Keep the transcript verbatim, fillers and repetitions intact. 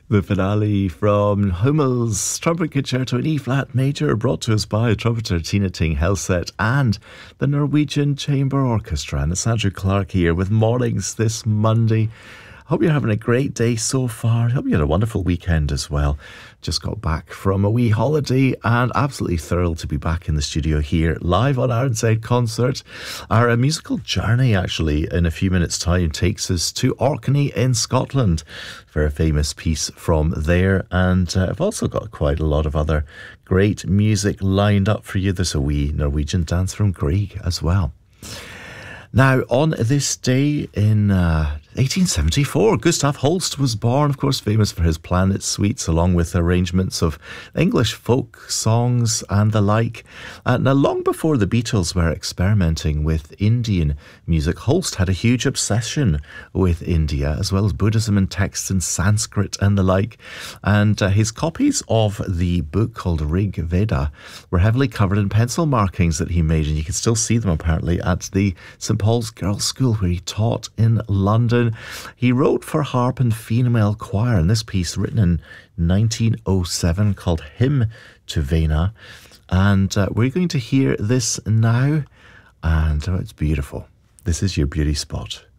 The finale from Hummel's Trumpet Concerto in E-flat major, brought to us by trumpeter Tina Ting Helseth and the Norwegian Chamber Orchestra. And it's Andrew Clark here with Mornings this Monday. Hope you're having a great day so far. Hope you had a wonderful weekend as well. Just got back from a wee holiday and absolutely thrilled to be back in the studio here live on Ironside Concert. Our uh, musical journey actually in a few minutes time takes us to Orkney in Scotland for a famous piece from there. And uh, I've also got quite a lot of other great music lined up for you. There's a wee Norwegian dance from Grieg as well. Now, on this day in uh, eighteen seventy-four, Gustav Holst was born, of course, famous for his Planet Suites, along with arrangements of English folk songs and the like. Uh, now, long before the Beatles were experimenting with Indian music, Holst had a huge obsession with India, as well as Buddhism and texts in Sanskrit and the like. And uh, his copies of the book called Rig Veda were heavily covered in pencil markings that he made, and you can still see them apparently at the Saint Paul's Girls' School where he taught in London. He wrote for harp and female choir in this piece written in nineteen oh seven called Hymn to Vena. And uh, we're going to hear this now. And oh, it's beautiful. This is your beauty spot.